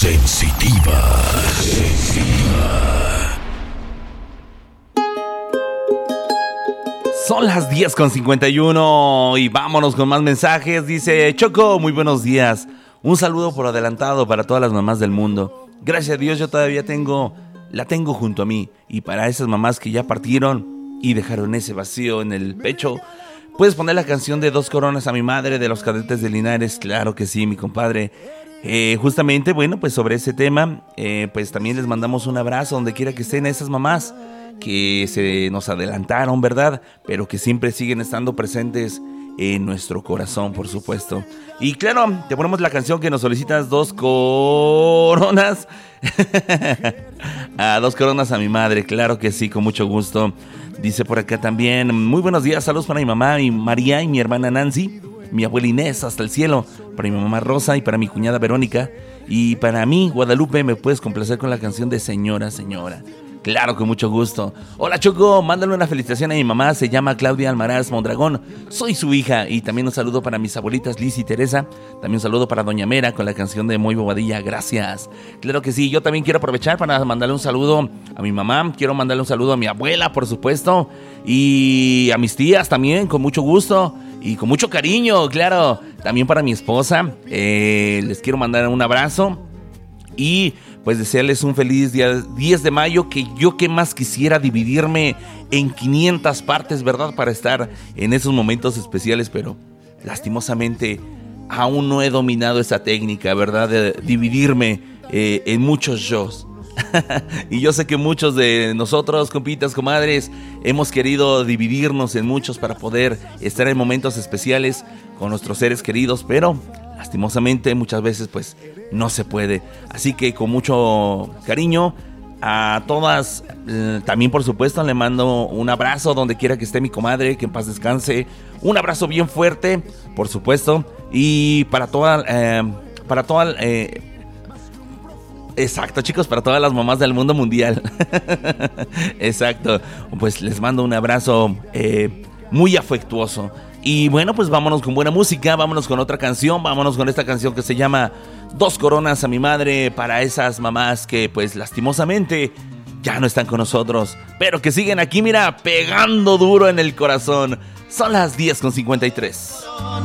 Sensitiva. Son las 10:51 y vámonos con más mensajes. Dice Choco, muy buenos días. Un saludo por adelantado para todas las mamás del mundo. Gracias a Dios yo todavía la tengo junto a mí. Y para esas mamás que ya partieron y dejaron ese vacío en el pecho, puedes poner la canción de Dos Coronas a mi madre de los Cadetes de Linares. Claro que sí, mi compadre. Justamente, bueno, pues sobre ese tema, pues también les mandamos un abrazo donde quiera que estén esas mamás que se nos adelantaron, ¿verdad? Pero que siempre siguen estando presentes en nuestro corazón, por supuesto. Y claro, te ponemos la canción que nos solicitas, Dos Coronas. Dos Coronas a mi madre, claro que sí, con mucho gusto. Dice por acá también, muy buenos días, saludos para mi mamá, mi María y mi hermana Nancy, mi abuela Inés, hasta el cielo, para mi mamá Rosa y para mi cuñada Verónica. Y para mí, Guadalupe, me puedes complacer con la canción de Señora, Señora. Claro, con mucho gusto. Hola Choco, mándale una felicitación a mi mamá, se llama Claudia Almaraz Mondragón, soy su hija. Y también un saludo para mis abuelitas Liz y Teresa. También un saludo para Doña Mera con la canción de Muy Bobadilla, gracias. Claro que sí, yo también quiero aprovechar para mandarle un saludo a mi mamá, quiero mandarle un saludo a mi abuela, por supuesto, y a mis tías también, con mucho gusto y con mucho cariño, claro. También para mi esposa, les quiero mandar un abrazo y pues desearles un feliz día 10 de mayo, que yo que más quisiera dividirme en 500 partes, ¿verdad? Para estar en esos momentos especiales, pero lastimosamente aún no he dominado esa técnica, ¿verdad? De dividirme en muchos shows. Y yo sé que muchos de nosotros, compitas, comadres, hemos querido dividirnos en muchos para poder estar en momentos especiales con nuestros seres queridos, pero lastimosamente muchas veces pues no se puede. Así que con mucho cariño a todas, también por supuesto le mando un abrazo donde quiera que esté mi comadre, que en paz descanse. Un abrazo bien fuerte, por supuesto. Y para exacto, chicos, para todas las mamás del mundo mundial. Exacto, pues les mando un abrazo muy afectuoso. Y bueno, pues vámonos con buena música, vámonos con otra canción, vámonos con esta canción que se llama Dos Coronas a mi madre, para esas mamás que pues lastimosamente ya no están con nosotros, pero que siguen aquí, mira, pegando duro en el corazón. Son las 10:53.